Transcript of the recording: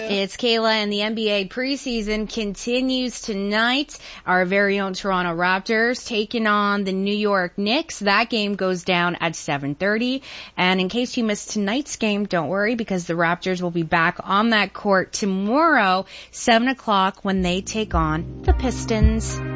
It's Kayla, and the NBA preseason continues tonight. Our very own Toronto Raptors taking on the New York Knicks. That game goes down at 7:30. And in case you missed tonight's game, don't worry, because the Raptors will be back on that court tomorrow, 7 o'clock, when they take on the Pistons.